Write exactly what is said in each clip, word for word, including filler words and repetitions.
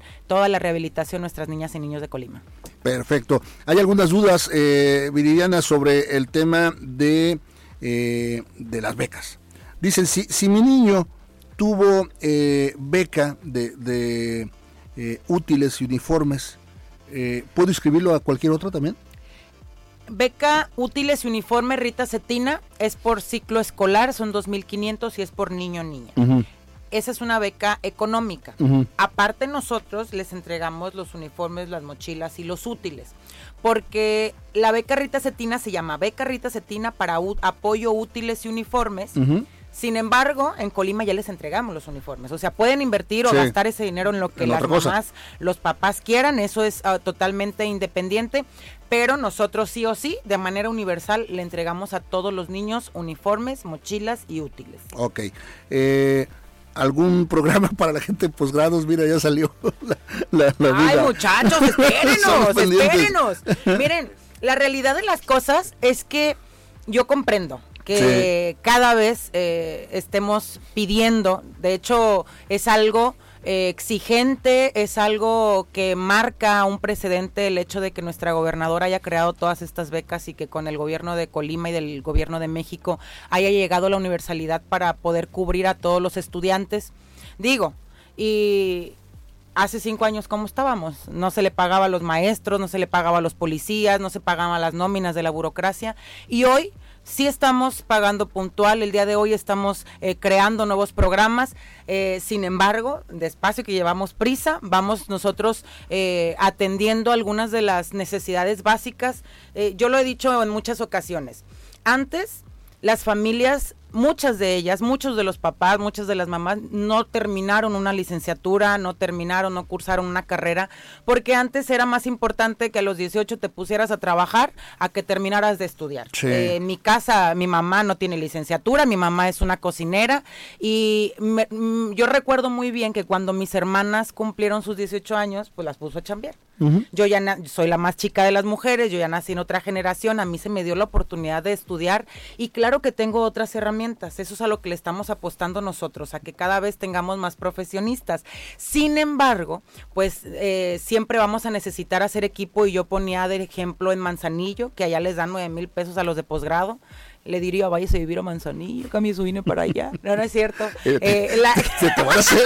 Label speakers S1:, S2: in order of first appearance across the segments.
S1: toda la rehabilitación de nuestras niñas y niños de Colima.
S2: Perfecto. Hay algunas dudas, eh, Viridiana, sobre el tema de, eh, de las becas. Dicen, si, si mi niño tuvo eh, beca de, de eh, útiles y uniformes, eh, ¿puedo inscribirlo a cualquier otra también?
S1: Beca útiles y uniformes Rita Cetina es por ciclo escolar, son dos mil quinientos y es por niño o niña. Uh-huh. Esa es una beca económica. Uh-huh. Aparte nosotros les entregamos los uniformes, las mochilas y los útiles, porque la beca Rita Cetina se llama Beca Rita Cetina para u- apoyo útiles y uniformes. Uh-huh. Sin embargo, en Colima ya les entregamos los uniformes, o sea, pueden invertir sí. o gastar ese dinero en lo que en las mamás, cosa. los papás quieran, eso es uh, totalmente independiente, pero nosotros sí o sí, de manera universal, le entregamos a todos los niños uniformes, mochilas y útiles.
S2: Ok, eh... ¿algún programa para la gente de posgrados? Mira, ya salió la, la, la
S1: Ay,
S2: vida.
S1: muchachos, espérenos, espérenos. Miren, la realidad de las cosas es que yo comprendo que sí. cada vez eh, estemos pidiendo, de hecho es algo eh, exigente, es algo que marca un precedente el hecho de que nuestra gobernadora haya creado todas estas becas y que con el gobierno de Colima y del gobierno de México haya llegado la universalidad para poder cubrir a todos los estudiantes. Digo, y hace cinco años, ¿cómo estábamos? No se le pagaba a los maestros, no se le pagaba a los policías, no se pagaban las nóminas de la burocracia, y hoy sí estamos pagando puntual, el día de hoy estamos eh, creando nuevos programas, eh, sin embargo, despacio que llevamos prisa, vamos nosotros eh, atendiendo algunas de las necesidades básicas. Eh, yo lo he dicho en muchas ocasiones, antes las familias, muchas de ellas, muchos de los papás, muchas de las mamás no terminaron una licenciatura, no terminaron, no cursaron una carrera, porque antes era más importante que a los dieciocho te pusieras a trabajar a que terminaras de estudiar. Sí. Eh, en mi casa, mi mamá no tiene licenciatura, mi mamá es una cocinera, y me, yo recuerdo muy bien que cuando mis hermanas cumplieron sus dieciocho años, pues las puso a chambear. Uh-huh. Yo ya na- soy la más chica de las mujeres, yo ya nací en otra generación, a mí se me dio la oportunidad de estudiar, y claro que tengo otras herramientas. Eso es a lo que le estamos apostando nosotros, a que cada vez tengamos más profesionistas. Sin embargo, pues eh, siempre vamos a necesitar hacer equipo, y yo ponía de ejemplo en Manzanillo, que allá les dan nueve mil pesos a los de posgrado. Le diría, váyase a vivir a Manzanillo, cambie su vine para allá. No, no es cierto. Eh, la...
S2: Se te van a hacer.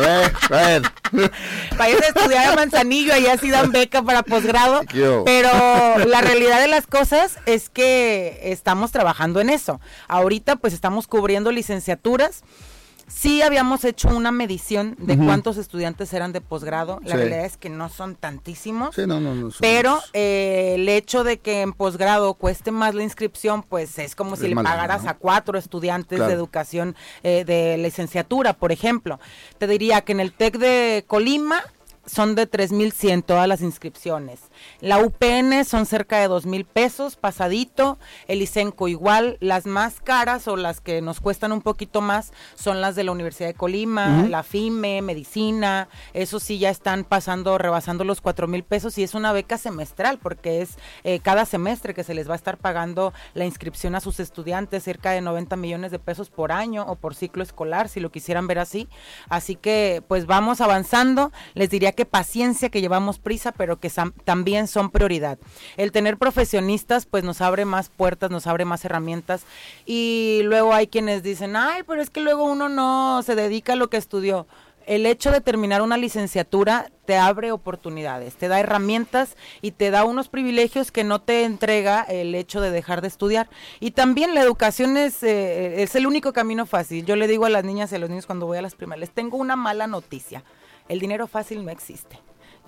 S1: Váyase a estudiar a Manzanillo, allá sí dan beca para posgrado. Pero la realidad de las cosas es que estamos trabajando en eso. Ahorita pues estamos cubriendo licenciaturas. Sí habíamos hecho una medición de uh-huh. cuántos estudiantes eran de posgrado, la sí. realidad es que no son tantísimos,
S2: sí, no, no, no son
S1: pero eh, el hecho de que en posgrado cueste más la inscripción, pues es como es si le pagaras ¿no? a cuatro estudiantes claro. de educación eh, de licenciatura, por ejemplo. Te diría que en el TEC de Colima son de tres mil cien todas las inscripciones. La U P N son cerca de dos mil pesos, pasadito. El ICENCO igual. Las más caras o las que nos cuestan un poquito más son las de la Universidad de Colima, uh-huh. la FIME, Medicina. Eso sí ya están pasando, rebasando los cuatro mil pesos, y es una beca semestral porque es eh, cada semestre que se les va a estar pagando la inscripción a sus estudiantes, cerca de noventa millones de pesos por año o por ciclo escolar, si lo quisieran ver así. Así que pues vamos avanzando. Les diría que paciencia, que llevamos prisa, pero que sam- también son prioridad. El tener profesionistas pues nos abre más puertas, nos abre más herramientas, y luego hay quienes dicen, ay, pero es que luego uno no se dedica a lo que estudió. El hecho de terminar una licenciatura te abre oportunidades, te da herramientas y te da unos privilegios que no te entrega el hecho de dejar de estudiar. Y también la educación es, eh, es el único camino fácil. Yo le digo a las niñas y a los niños cuando voy a las primarias, les tengo una mala noticia. El dinero fácil no existe.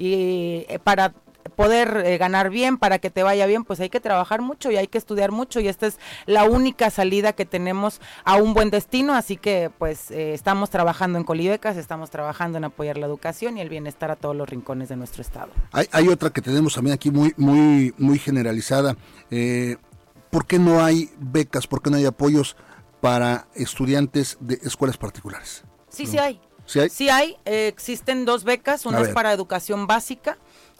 S1: Y eh, para poder eh, ganar bien, para que te vaya bien, pues hay que trabajar mucho y hay que estudiar mucho, y esta es la única salida que tenemos a un buen destino. Así que pues eh, estamos trabajando en Colibecas, estamos trabajando en apoyar la educación y el bienestar a todos los rincones de nuestro estado.
S2: Hay, hay otra que tenemos también aquí muy, muy, muy generalizada. Eh, ¿por qué no hay becas, por qué no hay apoyos para estudiantes de escuelas particulares?
S1: Sí, ¿no? sí hay.
S2: ¿Sí hay?
S1: Sí hay, eh, existen dos becas, una es para educación básica,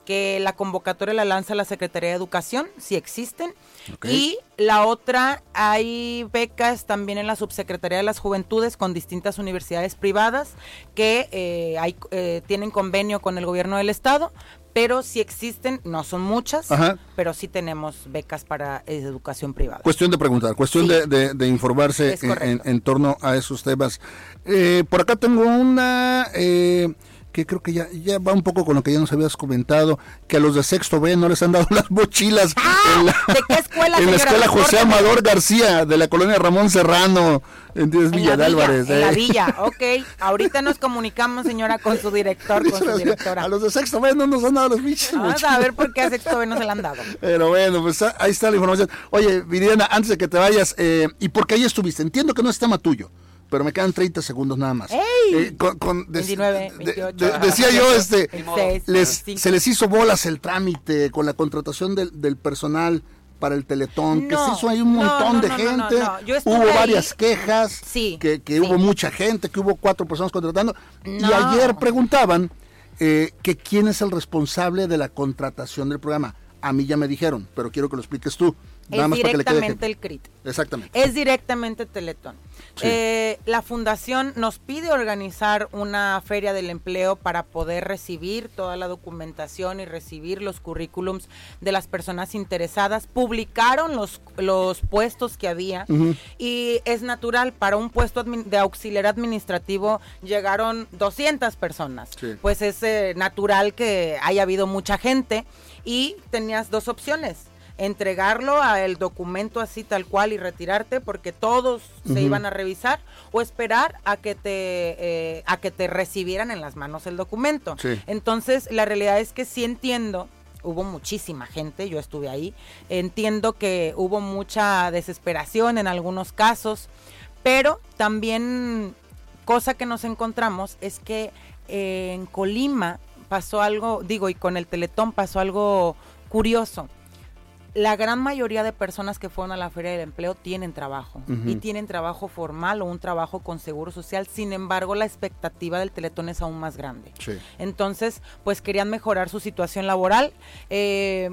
S1: que la convocatoria la lanza la Secretaría de Educación, si existen.
S2: Okay.
S1: Y la otra, hay becas también en la Subsecretaría de las Juventudes con distintas universidades privadas que eh, hay, eh, tienen convenio con el gobierno del estado, pero sí existen, no son muchas, Ajá. pero sí tenemos becas para eh, educación privada.
S2: Cuestión de preguntar, cuestión sí. de, de, de informarse en, en, en torno a esos temas. Eh, por acá tengo una... Eh, que creo que ya, ya va un poco con lo que ya nos habías comentado, que a los de sexto B no les han dado las mochilas.
S1: ¡Ah!
S2: En la,
S1: ¿De qué escuela,
S2: En la escuela José Amador García, de la colonia Ramón Serrano, en Villa de Álvarez.
S1: En
S2: ¿eh?
S1: la Villa, ok. Ahorita nos comunicamos, señora, con su director, con su directora.
S2: A los de sexto B no nos han dado las mochilas.
S1: Vamos a ver por qué a sexto B no se la han dado.
S2: Pero bueno, pues ahí está la información. Oye, Viridiana, antes de que te vayas, eh, ¿y por qué ahí estuviste? Entiendo que no es tema tuyo, pero me quedan treinta segundos nada más.
S1: ¡Ey!
S2: Eh, con, con des,
S1: veintinueve, veintiocho,
S2: de, de, decía yo, este,
S1: veintiséis,
S2: les,
S1: veinticinco.
S2: Se les hizo bolas el trámite con la contratación del, del personal para el Teletón, no, que se hizo ahí un montón no, no, de no, gente, no, no, hubo ahí. varias quejas,
S1: sí,
S2: que, que
S1: sí.
S2: hubo mucha gente, que hubo cuatro personas contratando,
S1: no.
S2: y ayer preguntaban eh, que quién es el responsable de la contratación del programa. A mí ya me dijeron, pero quiero que lo expliques tú. Nada
S1: es
S2: más para que le quede
S1: directamente el C R I T.
S2: Exactamente.
S1: Es directamente Teletón. Sí. Eh, la fundación nos pide organizar una feria del empleo para poder recibir toda la documentación y recibir los currículums de las personas interesadas. Publicaron los, los puestos que había uh-huh. y es natural, para un puesto admin, de auxiliar administrativo llegaron doscientas personas. Sí. Pues es eh, natural que haya habido mucha gente y tenías dos opciones. Entregarlo al documento así tal cual y retirarte porque todos uh-huh. se iban a revisar, o esperar a que te eh, a que te recibieran en las manos el documento.
S2: Sí.
S1: Entonces la realidad es que sí entiendo, hubo muchísima gente, yo estuve ahí, entiendo que hubo mucha desesperación en algunos casos, pero también cosa que nos encontramos es que eh, en Colima pasó algo, digo, y con el Teletón pasó algo curioso. La gran mayoría de personas que fueron a la Feria del Empleo tienen trabajo uh-huh. y tienen trabajo formal o un trabajo con seguro social. Sin embargo, la expectativa del Teletón es aún más grande.
S2: Sí.
S1: Entonces, pues querían mejorar su situación laboral. Eh,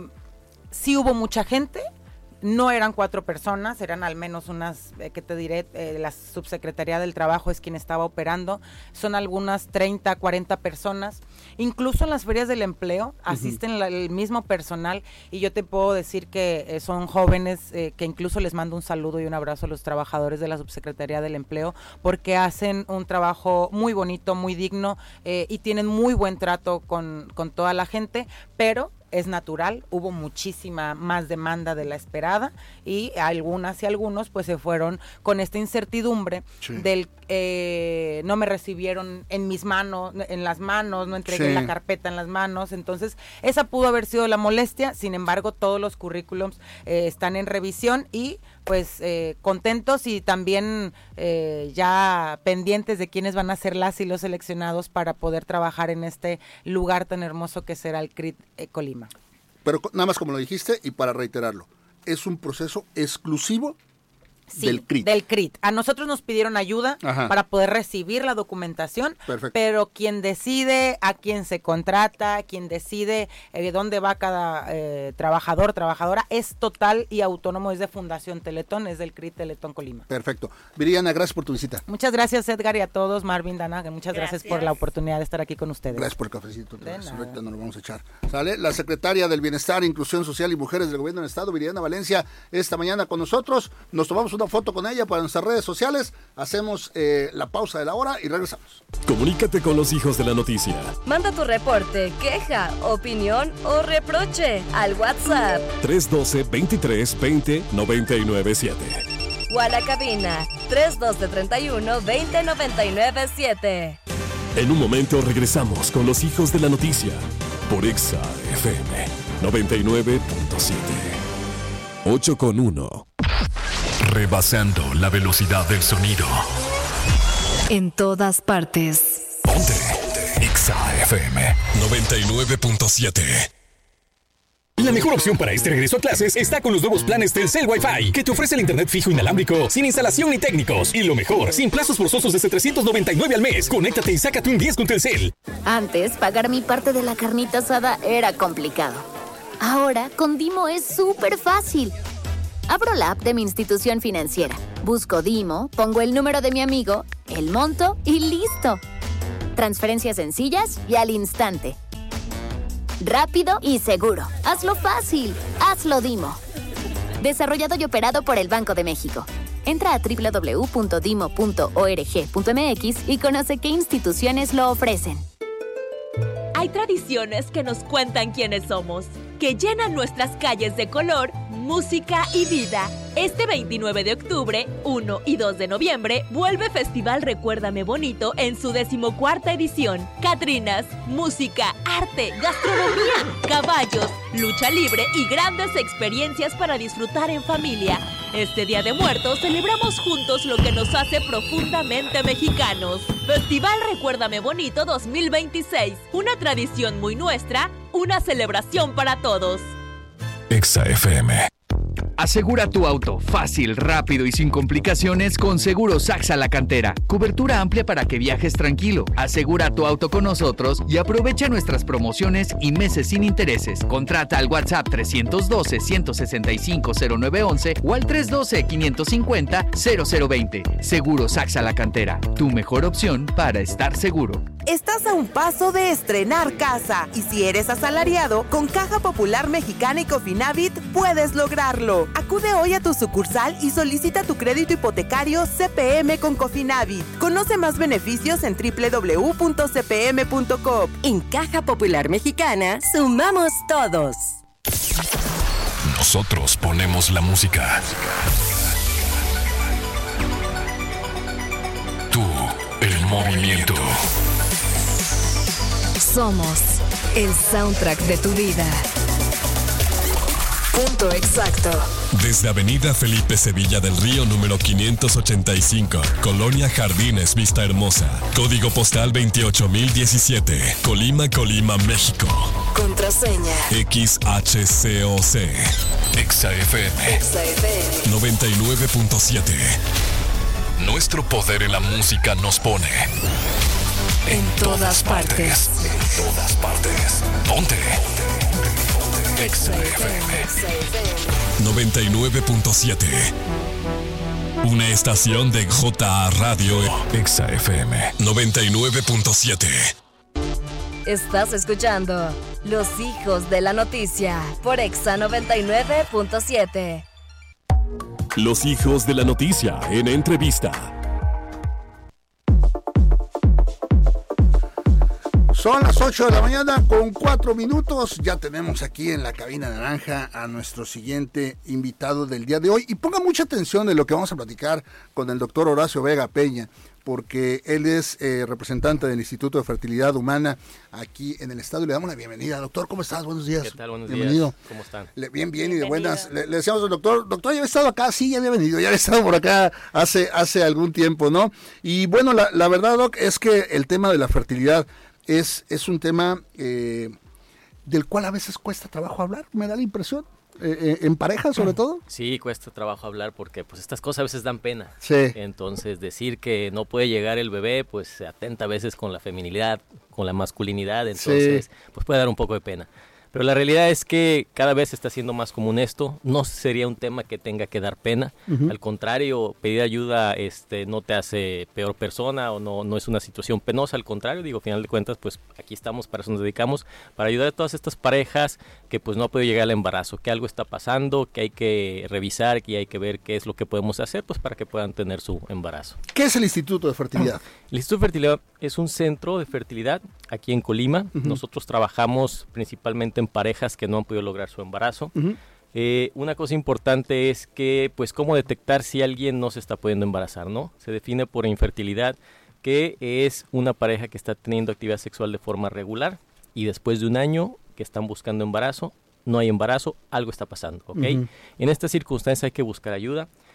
S1: sí hubo mucha gente. No eran cuatro personas, eran al menos unas, eh, ¿qué te diré? Eh, la Subsecretaría del Trabajo es quien estaba operando. Son algunas treinta, cuarenta personas. Incluso en las ferias del empleo asisten uh-huh. la, el mismo personal, y yo te puedo decir que eh, son jóvenes eh, que incluso les mando un saludo y un abrazo a los trabajadores de la Subsecretaría del Empleo, porque hacen un trabajo muy bonito, muy digno eh, y tienen muy buen trato con, con toda la gente, pero es natural, hubo muchísima más demanda de la esperada y algunas y algunos pues se fueron con esta incertidumbre sí. del eh, no me recibieron en mis manos, en las manos, no entregué sí. la carpeta en las manos. Entonces esa pudo haber sido la molestia. Sin embargo, todos los currículums eh, están en revisión y pues eh, contentos y también eh, ya pendientes de quiénes van a ser las y los seleccionados para poder trabajar en este lugar tan hermoso que será el C R I T eh, Colima.
S2: Pero nada más como lo dijiste, y para reiterarlo, es un proceso exclusivo
S1: Sí,
S2: del C R I T.
S1: Del C R I T. A nosotros nos pidieron ayuda Ajá. para poder recibir la documentación,
S2: Perfecto.
S1: pero quien decide a quién se contrata, quien decide eh, dónde va cada eh, trabajador, trabajadora, es total y autónomo, es de Fundación Teletón, es del C R I T Teletón Colima.
S2: Perfecto. Viridiana, gracias por tu visita.
S1: Muchas gracias, Edgar, y a todos, Marvin, Dana, muchas gracias, gracias por la oportunidad de estar aquí con ustedes.
S2: Gracias por el cafecito. Ahorita nos lo vamos a echar. ¿Sale? La secretaria del Bienestar, Inclusión Social y Mujeres del Gobierno del Estado, Viridiana Valencia, esta mañana con nosotros. Nos tomamos una foto con ella para nuestras redes sociales. Hacemos eh, la pausa de la hora y regresamos.
S3: Comunícate con los hijos de la noticia.
S4: Manda tu reporte, queja, opinión o reproche al WhatsApp
S3: tres uno dos, veintitrés, veinte, noventa y nueve siete.
S4: O a la cabina tres uno dos, treinta y uno, veinte, noventa y nueve siete.
S3: En un momento regresamos con los hijos de la noticia por Exa F M noventa y nueve punto siete. ocho con uno. Rebasando la velocidad del sonido.
S4: En todas partes.
S3: Ponte. Exa F M noventa y nueve punto siete.
S5: La mejor opción para este regreso a clases está con los nuevos planes Telcel Wi-Fi, que te ofrece el internet fijo inalámbrico, sin instalación ni técnicos. Y lo mejor, sin plazos forzosos desde trescientos noventa y nueve al mes. Conéctate y sácate un diez con Telcel.
S6: Antes, pagar mi parte de la carnita asada era complicado. Ahora, con Dimo es súper fácil. Abro la app de mi institución financiera, busco Dimo, pongo el número de mi amigo, el monto y listo. Transferencias sencillas y al instante. Rápido y seguro. Hazlo fácil. Hazlo Dimo. Desarrollado y operado por el Banco de México. Entra a doble u doble u doble u punto dimo punto org punto m x y conoce qué instituciones lo ofrecen.
S7: Hay tradiciones que nos cuentan quiénes somos, que llenan nuestras calles de color, música y vida. Este veintinueve de octubre, uno y dos de noviembre, vuelve Festival Recuérdame Bonito en su decimocuarta edición. Catrinas, música, arte, gastronomía, caballos, lucha libre y grandes experiencias para disfrutar en familia. Este Día de Muertos celebramos juntos lo que nos hace profundamente mexicanos. Festival Recuérdame Bonito dos mil veintiséis, una tradición muy nuestra, una celebración para todos.
S3: Exa F M.
S8: Asegura tu auto fácil, rápido y sin complicaciones con Seguros AXA La Cantera. Cobertura amplia para que viajes tranquilo. Asegura tu auto con nosotros y aprovecha nuestras promociones y meses sin intereses. Contrata al WhatsApp tres uno dos, uno seis cinco, cero nueve uno uno o al tres uno dos, cinco cinco cero, cero cero dos cero. Seguros AXA La Cantera. Tu mejor opción para estar seguro.
S9: Estás a un paso de estrenar casa y si eres asalariado, con Caja Popular Mexicana y Cofinavit puedes lograrlo. Acude hoy a tu sucursal y solicita tu crédito hipotecario C P M con Cofinavit. Conoce más beneficios en doble u doble u doble u punto c p m punto com.
S10: En Caja Popular Mexicana, sumamos todos.
S3: Nosotros ponemos la música. Tú, el movimiento.
S4: Somos el soundtrack de tu vida. Punto exacto.
S3: Desde Avenida Felipe Sevilla del Río número quinientos ochenta y cinco, Colonia Jardines, Vista Hermosa. Código postal veintiocho mil diecisiete, Colima, Colima, México.
S4: Contraseña
S3: X H C O C. Exa F M.
S4: Exa F M
S3: noventa y nueve punto siete. Nuestro poder en la música nos pone
S4: en, en todas, todas partes.
S3: partes. En todas partes. Ponte. Exa F M noventa y nueve punto siete. Una estación de J A Radio. Exa F M noventa y nueve punto siete.
S4: Estás escuchando Los Hijos de la Noticia por Exa noventa y nueve punto siete.
S3: Los Hijos de la Noticia en entrevista.
S2: Son las ocho de la mañana con cuatro minutos. Ya tenemos aquí en la cabina naranja a nuestro siguiente invitado del día de hoy. Y ponga mucha atención en lo que vamos a platicar con el doctor Horacio Vega Peña, porque él es eh, representante del Instituto de Fertilidad Humana aquí en el estado. Y le damos la bienvenida. Doctor, ¿cómo estás? Buenos días.
S11: ¿Qué tal? Buenos
S2: Bienvenido.
S11: días. ¿Cómo están?
S2: Le, bien, bien y de buenas. Le, le decíamos al doctor, doctor, ya había estado acá, sí, ya había venido, ya había estado por acá hace, hace algún tiempo, ¿no? Y bueno, la, la verdad, Doc, es que el tema de la fertilidad Es, es un tema eh, del cual a veces cuesta trabajo hablar, me da la impresión, eh, eh, en pareja sobre todo.
S11: Sí, cuesta trabajo hablar porque pues estas cosas a veces dan pena.
S2: Sí.
S11: Entonces decir que no puede llegar el bebé, pues se atenta a veces con la feminilidad, con la masculinidad, entonces sí, pues puede dar un poco de pena. Pero la realidad es que cada vez está siendo más común esto. No sería un tema que tenga que dar pena. Uh-huh. Al contrario, pedir ayuda este, no te hace peor persona o no, no es una situación penosa. Al contrario, digo, al final de cuentas, pues aquí estamos, para eso nos dedicamos, para ayudar a todas estas parejas que pues no ha podido llegar al embarazo, que algo está pasando, que hay que revisar, que hay que ver qué es lo que podemos hacer pues para que puedan tener su embarazo.
S2: ¿Qué es el Instituto de Fertilidad?
S11: El Instituto de Fertilidad es un centro de fertilidad aquí en Colima. Uh-huh. Nosotros trabajamos principalmente en parejas que no han podido lograr su embarazo. Uh-huh. Eh, una cosa importante es que, pues, cómo detectar si alguien no se está pudiendo embarazar, ¿no? Se define por infertilidad, que es una pareja que está teniendo actividad sexual de forma regular y después de un año que están buscando embarazo, no hay embarazo, algo está pasando, ¿ok? Uh-huh. En estas circunstancias hay que buscar ayuda.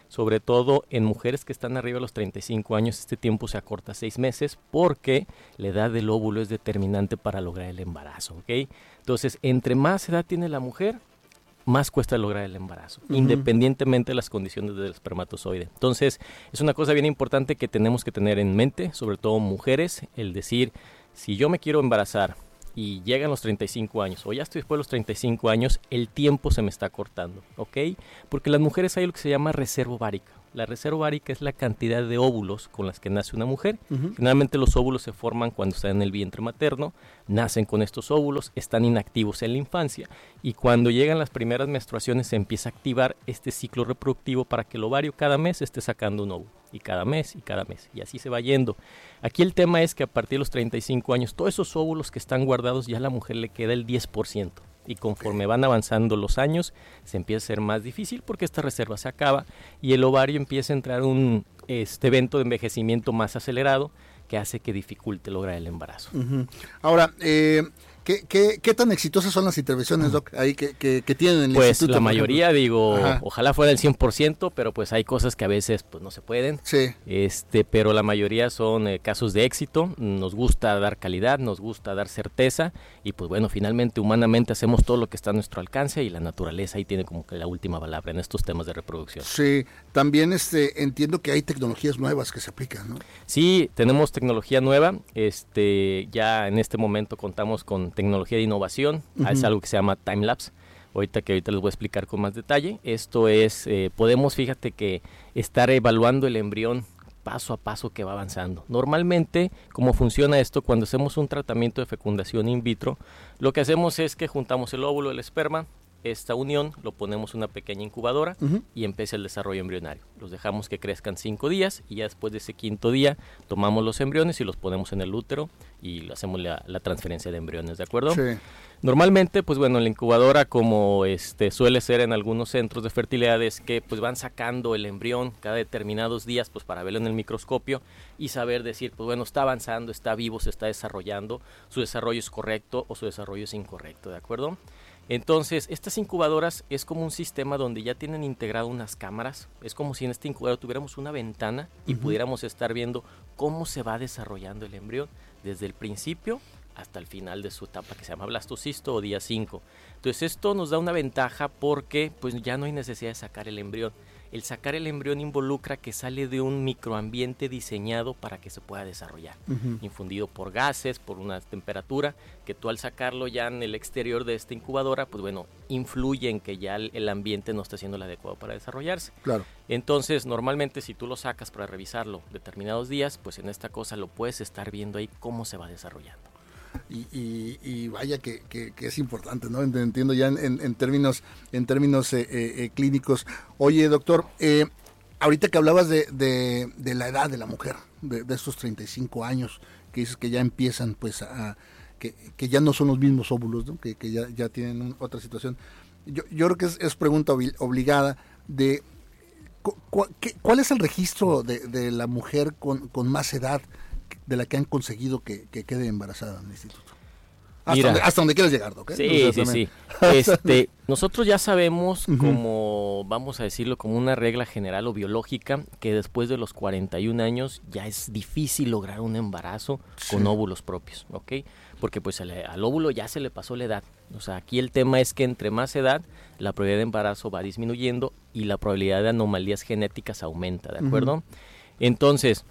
S11: sobre todo en mujeres que están arriba de los treinta y cinco años, este tiempo se acorta a seis meses porque la edad del óvulo es determinante para lograr el embarazo, ¿ok? Entonces, entre más edad tiene la mujer, más cuesta lograr el embarazo, uh-huh. independientemente de las condiciones del espermatozoide. Entonces, es una cosa bien importante que tenemos que tener en mente, sobre todo mujeres, el decir, si yo me quiero embarazar y llegan los treinta y cinco años, o ya estoy después de los treinta y cinco años, el tiempo se me está cortando, ¿ok? Porque las mujeres hay lo que se llama reserva ovárica. La reserva ovárica es la cantidad de óvulos con las que nace una mujer. Uh-huh. Generalmente los óvulos se forman cuando están en el vientre materno, nacen con estos óvulos, están inactivos en la infancia y cuando llegan las primeras menstruaciones se empieza a activar este ciclo reproductivo para que el ovario cada mes esté sacando un óvulo. Y cada mes, y cada mes, y así se va yendo. Aquí el tema es que a partir de los treinta y cinco años, todos esos óvulos que están guardados, ya a la mujer le queda el diez por ciento. Y conforme van avanzando los años, se empieza a ser más difícil porque esta reserva se acaba y el ovario empieza a entrar en un este evento de envejecimiento más acelerado que hace que dificulte lograr el embarazo.
S2: Uh-huh. Ahora, eh, ¿qué, qué, ¿qué tan exitosas son las intervenciones, Doc, ahí que, que, que tienen en el
S11: pues
S2: instituto?
S11: Pues la mayoría, digo,
S2: Ajá.
S11: ojalá fuera el cien por ciento, pero pues hay cosas que a veces pues no se pueden.
S2: Sí.
S11: Este, pero la mayoría son eh, casos de éxito. Nos gusta dar calidad, nos gusta dar certeza y pues bueno, finalmente humanamente hacemos todo lo que está a nuestro alcance y la naturaleza ahí tiene como que la última palabra en estos temas de reproducción.
S2: Sí, también este entiendo que hay tecnologías nuevas que se aplican, ¿no?
S11: Sí, tenemos tecnología nueva. Este, ya en este momento contamos con tecnología de innovación. Uh-huh. Es algo que se llama time lapse. Ahorita que ahorita les voy a explicar con más detalle. Esto es, eh, podemos, fíjate que estar evaluando el embrión paso a paso que va avanzando. Normalmente, ¿cómo funciona esto? Cuando hacemos un tratamiento de fecundación in vitro, lo que hacemos es que juntamos el óvulo, el esperma, esta unión, lo ponemos en una pequeña incubadora uh-huh. y empieza el desarrollo embrionario. Los dejamos que crezcan cinco días y ya después de ese quinto día tomamos los embriones y los ponemos en el útero y hacemos la, la transferencia de embriones, ¿de acuerdo?
S2: Sí.
S11: Normalmente, pues bueno, la incubadora, como este suele ser en algunos centros de fertilidad, es que pues van sacando el embrión cada determinados días pues para verlo en el microscopio y saber decir, pues bueno, está avanzando, está vivo, se está desarrollando, su desarrollo es correcto o su desarrollo es incorrecto, ¿de acuerdo? Entonces, estas incubadoras es como un sistema donde ya tienen integrado unas cámaras, es como si en este incubador tuviéramos una ventana y uh-huh. pudiéramos estar viendo cómo se va desarrollando el embrión desde el principio hasta el final de su etapa que se llama blastocisto o día cinco. Entonces esto nos da una ventaja porque pues ya no hay necesidad de sacar el embrión. El sacar el embrión involucra que sale de un microambiente diseñado para que se pueda desarrollar, uh-huh. infundido por gases, por una temperatura, que tú al sacarlo ya en el exterior de esta incubadora, pues bueno, influye en que ya el, el ambiente no está siendo el adecuado para desarrollarse.
S2: Claro.
S11: Entonces, normalmente si tú lo sacas para revisarlo determinados días, pues en esta cosa lo puedes estar viendo ahí cómo se va desarrollando.
S2: Y, y, y vaya que, que, que es importante, ¿no? Entiendo ya en, en, en términos en términos eh, eh, clínicos. Oye, doctor, eh, ahorita que hablabas de, de, de la edad de la mujer, de, de estos treinta y cinco años, que dices que ya empiezan, pues, a que, que ya no son los mismos óvulos, ¿no? Que, que ya, ya tienen un, otra situación. Yo, yo creo que es, es pregunta obligada de cu, cu, ¿qué, ¿cuál es el registro de, de la mujer con, con más edad de la que han conseguido que, que quede embarazada en el instituto? Hasta,
S11: Mira,
S2: donde, hasta donde quieras llegar, ¿ok?
S11: Sí, o sea, sí, sí. Este, nosotros ya sabemos, uh-huh. como, vamos a decirlo, como una regla general o biológica, que después de los cuarenta y un años ya es difícil lograr un embarazo sí. con óvulos propios, ¿ok? Porque pues al, al óvulo ya se le pasó la edad. O sea, aquí el tema es que entre más edad, la probabilidad de embarazo va disminuyendo y la probabilidad de anomalías genéticas aumenta, ¿de acuerdo? Uh-huh. Entonces,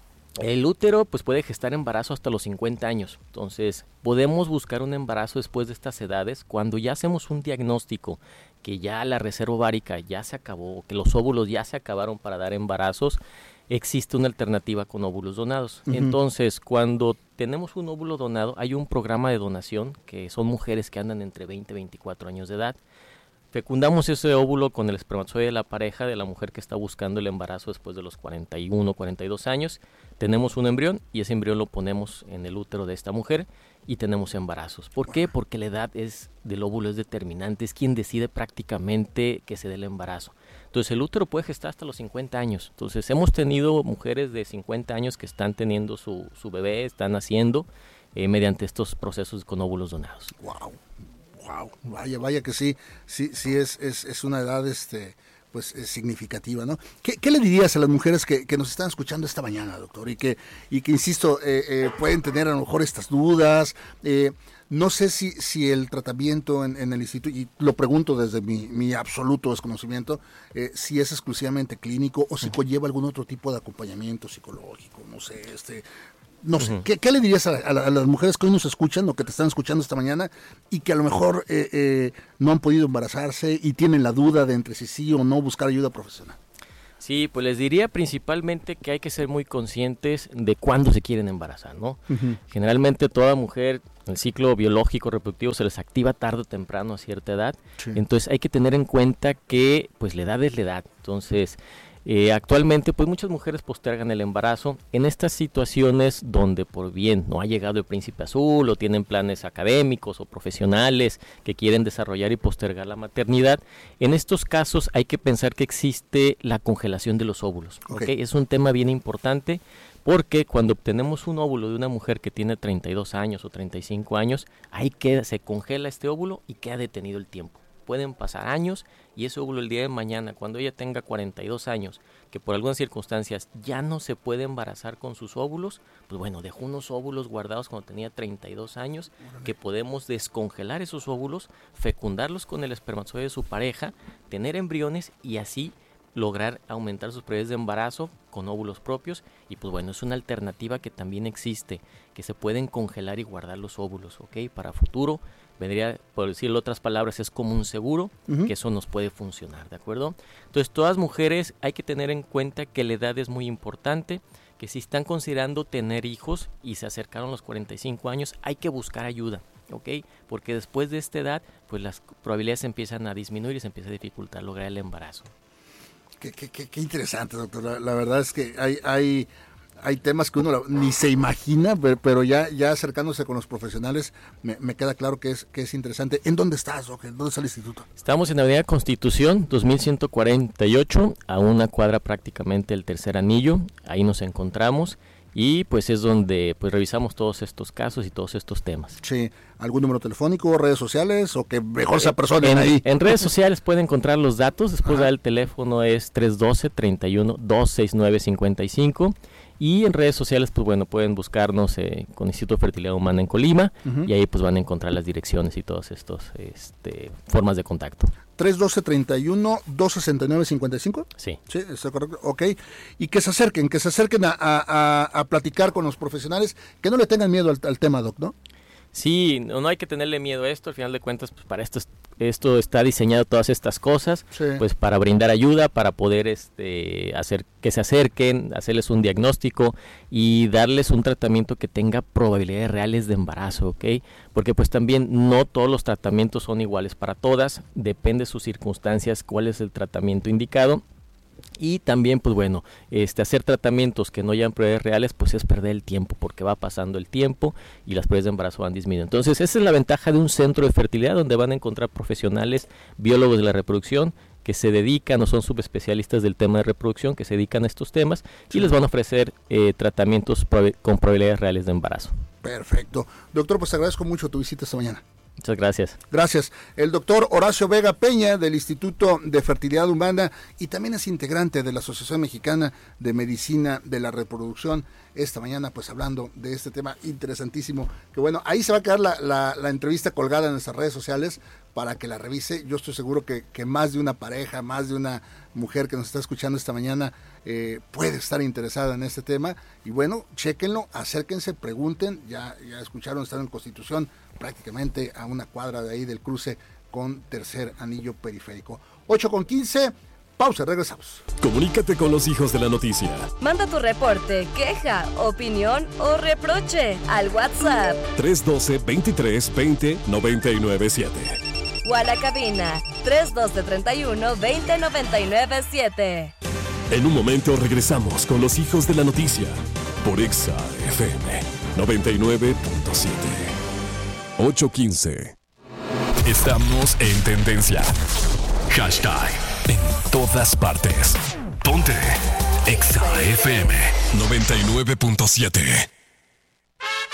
S11: el útero pues puede gestar embarazo hasta los cincuenta años, entonces podemos buscar un embarazo después de estas edades cuando ya hacemos un diagnóstico que ya la reserva ovárica ya se acabó, que los óvulos ya se acabaron para dar embarazos, existe una alternativa con óvulos donados. Uh-huh. Entonces, cuando tenemos un óvulo donado, hay un programa de donación que son mujeres que andan entre veinte y veinticuatro años de edad. Fecundamos ese óvulo con el espermatozoide de la pareja de la mujer que está buscando el embarazo después de los cuarenta y uno, cuarenta y dos años. Tenemos un embrión y ese embrión lo ponemos en el útero de esta mujer y tenemos embarazos. ¿Por qué? Porque la edad es del óvulo es determinante, es quien decide prácticamente que se dé el embarazo. Entonces el útero puede gestar hasta los cincuenta años. Entonces hemos tenido mujeres de cincuenta años que están teniendo su, su bebé, están naciendo eh, mediante estos procesos con óvulos donados.
S2: ¡Wow! Wow, vaya, vaya que sí, sí, sí es, es, es una edad este pues eh, significativa, ¿no? ¿Qué, ¿Qué le dirías a las mujeres que, que nos están escuchando esta mañana, doctor? Y que, y que insisto, eh, eh, pueden tener a lo mejor estas dudas. Eh, no sé si, si el tratamiento en, en el instituto, y lo pregunto desde mi, mi absoluto desconocimiento, eh, si es exclusivamente clínico o si conlleva algún otro tipo de acompañamiento psicológico, no sé, este... No sé, ¿qué, ¿qué le dirías a, a, a las mujeres que hoy nos escuchan o que te están escuchando esta mañana y que a lo mejor eh, eh, no han podido embarazarse y tienen la duda de entre si sí o no buscar ayuda profesional?
S11: Sí, pues les diría principalmente que hay que ser muy conscientes de cuándo se quieren embarazar, ¿no? Uh-huh. Generalmente toda mujer, el ciclo biológico reproductivo se les activa tarde o temprano a cierta edad, sí. Entonces hay que tener en cuenta que pues la edad es la edad, entonces... Eh, actualmente pues muchas mujeres postergan el embarazo en estas situaciones donde por bien no ha llegado el príncipe azul o tienen planes académicos o profesionales que quieren desarrollar y postergar la maternidad. En estos casos hay que pensar que existe la congelación de los óvulos, ¿okay? ¿Okay? Es un tema bien importante porque cuando obtenemos un óvulo de una mujer que tiene treinta y dos años o treinta y cinco años, ahí queda, se congela este óvulo y queda detenido el tiempo. Pueden pasar años y ese óvulo el día de mañana, cuando ella tenga cuarenta y dos años, que por algunas circunstancias ya no se puede embarazar con sus óvulos, pues bueno, dejó unos óvulos guardados cuando tenía treinta y dos años, que podemos descongelar esos óvulos, fecundarlos con el espermatozoide de su pareja, tener embriones y así lograr aumentar sus probabilidades de embarazo con óvulos propios. Y pues bueno, es una alternativa que también existe, que se pueden congelar y guardar los óvulos, ¿ok? Para futuro. Vendría, por decirlo otras palabras, es como un seguro, uh-huh. que eso nos puede funcionar, ¿de acuerdo? Entonces, todas mujeres hay que tener en cuenta que la edad es muy importante, que si están considerando tener hijos y se acercaron los cuarenta y cinco años, hay que buscar ayuda, ¿ok? Porque después de esta edad, pues las probabilidades empiezan a disminuir y se empieza a dificultar lograr el embarazo.
S2: Qué, qué, qué, qué interesante, doctor. La, la verdad es que hay... hay... Hay temas que uno ni se imagina, pero ya, ya acercándose con los profesionales me, me queda claro que es, que es interesante. ¿En dónde estás, Roger? ¿Dónde está el instituto?
S11: Estamos en Avenida Constitución, dos mil ciento cuarenta y ocho, a una cuadra prácticamente del Tercer Anillo. Ahí nos encontramos y pues es donde pues revisamos todos estos casos y todos estos temas.
S2: Sí, ¿algún número telefónico, redes sociales o que mejor se apersonen ahí?
S11: En redes sociales pueden encontrar los datos, después del teléfono es tres uno dos, tres uno, dos seis nueve cinco cinco. Y en redes sociales, pues bueno, pueden buscarnos eh, con Instituto de Fertilidad Humana en Colima, uh-huh. y ahí pues van a encontrar las direcciones y todas estas este, formas de contacto.
S2: tres uno dos, tres uno, dos seis nueve cinco cinco.
S11: Sí.
S2: Sí, está correcto. Ok. Y que se acerquen, que se acerquen a, a, a platicar con los profesionales, que no le tengan miedo al, al tema, Doc, ¿no?
S11: Sí, no, no hay que tenerle miedo a esto, al final de cuentas, pues para esto, esto está diseñado todas estas cosas, sí. Pues para brindar ayuda, para poder este hacer que se acerquen, hacerles un diagnóstico y darles un tratamiento que tenga probabilidades reales de embarazo, ¿ok? Porque pues también no todos los tratamientos son iguales para todas, depende de sus circunstancias cuál es el tratamiento indicado. Y también, pues bueno, este hacer tratamientos que no llevan probabilidades reales, pues es perder el tiempo, porque va pasando el tiempo y las probabilidades de embarazo van disminuyendo. Entonces, esa es la ventaja de un centro de fertilidad, donde van a encontrar profesionales, biólogos de la reproducción, que se dedican o son subespecialistas del tema de reproducción, que se dedican a estos temas, sí. Y les van a ofrecer eh, tratamientos prob- con probabilidades reales de embarazo.
S2: Perfecto. Doctor, pues te agradezco mucho tu visita esta mañana.
S11: Muchas gracias.
S2: Gracias. El doctor Horacio Vega Peña, del Instituto de Fertilidad Humana, y también es integrante de la Asociación Mexicana de Medicina de la Reproducción, esta mañana pues hablando de este tema interesantísimo, que bueno, ahí se va a quedar la, la, la entrevista colgada en nuestras redes sociales para que la revise. Yo estoy seguro que, que más de una pareja, más de una mujer que nos está escuchando esta mañana eh, puede estar interesada en este tema, y bueno, chéquenlo, acérquense, pregunten, ya, ya escucharon, están en Constitución, prácticamente a una cuadra de ahí del cruce con Tercer Anillo Periférico. ocho con quince, pausa, regresamos.
S3: Comunícate con los hijos de la noticia.
S4: Manda tu reporte, queja, opinión o reproche al WhatsApp
S3: tres uno dos, veintitrés, veinte, noventa y nueve siete.
S4: O a la cabina tres uno dos, treinta y uno, veinte, noventa y nueve siete.
S3: En un momento regresamos con los hijos de la noticia por Exa F M noventa y nueve punto siete. ocho quince. Estamos en tendencia. Hashtag en todas partes. Ponte Exa F M noventa y nueve punto siete.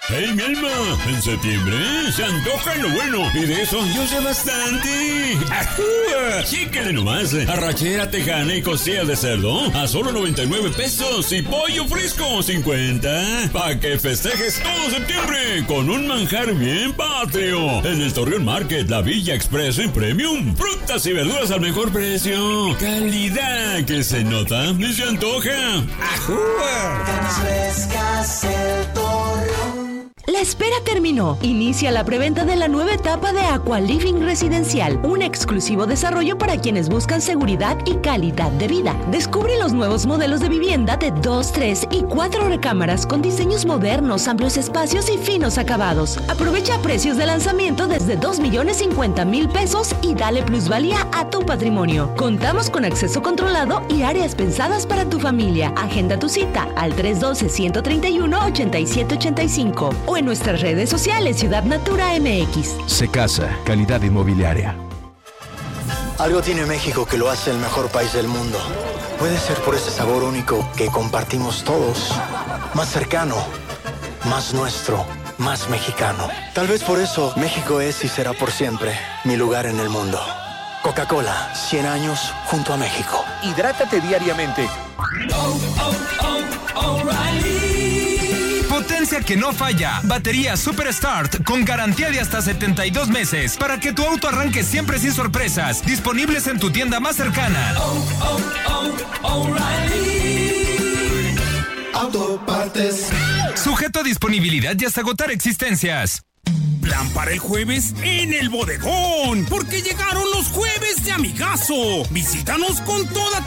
S12: ¡Hey, mi alma! En septiembre se antoja lo bueno y de eso yo sé bastante. ¡Ajúa! Chíquele nomás. Arrachera tejana y costilla de cerdo a solo noventa y nueve pesos y pollo fresco cincuenta. Pa' que festejes todo septiembre con un manjar bien patrio. En el Torreón Market, la Villa Expreso y Premium. Frutas y verduras al mejor precio. Calidad que se nota y se antoja. ¡Ajúa!
S13: Frescas el Torreón.
S14: La espera terminó. Inicia la preventa de la nueva etapa de Aqua Living Residencial, un exclusivo desarrollo para quienes buscan seguridad y calidad de vida. Descubre los nuevos modelos de vivienda de dos, tres y cuatro recámaras con diseños modernos, amplios espacios y finos acabados. Aprovecha precios de lanzamiento desde dos millones cincuenta mil pesos y dale plusvalía a tu patrimonio. Contamos con acceso controlado y áreas pensadas para tu familia. Agenda tu cita al tres uno dos, uno tres uno, ocho siete ocho cinco o en nuestras redes sociales Ciudad Natura M X.
S15: Secasa, calidad inmobiliaria.
S16: Algo tiene México que lo hace el mejor país del mundo. Puede ser por ese sabor único que compartimos todos. Más cercano, más nuestro, más mexicano. Tal vez por eso México es y será por siempre mi lugar en el mundo. Coca-Cola, cien años junto a México.
S17: Hidrátate diariamente. Oh, oh, oh, O'Reilly. Potencia que no falla. Batería Super Start con garantía de hasta setenta y dos meses para que tu auto arranque siempre sin sorpresas. Disponibles en tu tienda más cercana. Oh, oh, oh, O'Reilly. Auto Partes. Sujeto a disponibilidad y hasta agotar existencias.
S18: Plan para el jueves en el bodegón, porque llegaron los jueves de amigazo. Visítanos con toda